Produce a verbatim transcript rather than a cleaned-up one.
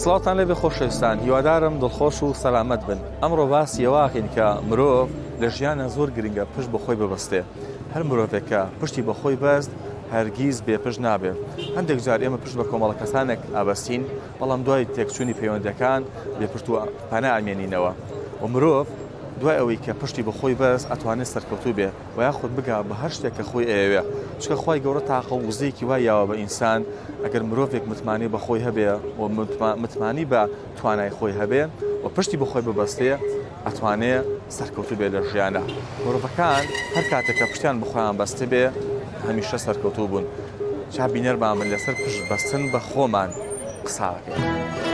سڵاتان لێ بێ خۆشەویستان، هیوادارم دڵخۆش و سەلامەت بن. ئەمڕۆ باسی ئەوەکەین کە مرۆڤ لە ژیانە زۆر گرنگە پشت بە خۆی ببەستێ. هەر مرۆڤێک کە پشتی بە خۆی بەست هەرگیز بێپشت نابێ. هەندێک جار ئێمە پشت بە کۆمەڵە کەسانێک ئابەستین، بەڵام دوای تێکچوونی پەیوەندەکان بێپشت و پەنا ئەمێنینەوە. و مرۆڤ دوای ئەوەی کە پشتی بە خۆی بەست ئەتوانێت سەرکەوتوو بێ و یاخود بگا بە هەر شتێک کە خۆی ئەوێ. چکە خی گەورە تاقە و وزەیەکی وای یاوە بە ئینسان ئەگەر مرۆڤێک متمانی بە خۆی هەبێ و متمانی بە توانای خۆی هەبێ و پشتی بە خۆی ببەستێ ئەتوانێت سەرکەوتوو بێ لە ژیانە. مرۆڤەکان هەر کاتێککە پشتیان بخۆیان بەستە بێ هەمیشە سەرکەوتوو بوون. چابینەرمان من لەسەر پشت بەستن بە خۆمان قساکەین.